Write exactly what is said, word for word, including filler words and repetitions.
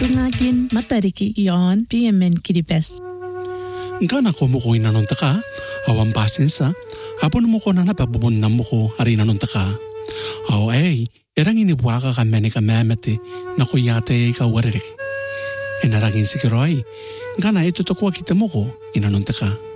Tungagin matariki iyon B M N kiripes. Nga na ko mo ko inanunta ka, awan pasin sa, hapon mo ko na napabubundan mo ko hari inanunta ka. Aw ay, irang inibuaka ka meni ka memeti na ko yate ka waririk. Inarangin si Kiroy, nga na ito to ko kita mo ko inanunta ka.